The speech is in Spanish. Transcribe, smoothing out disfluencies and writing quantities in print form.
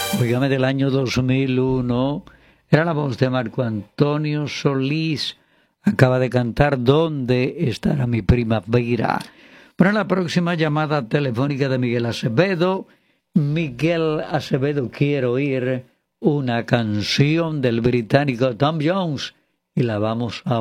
Óigame, del año 2001, era la voz de Marco Antonio Solís. Acaba de cantar ¿Dónde estará mi primavera? Para la próxima llamada telefónica de Miguel Acevedo. Miguel Acevedo quiere oír una canción del británico Tom Jones y la vamos a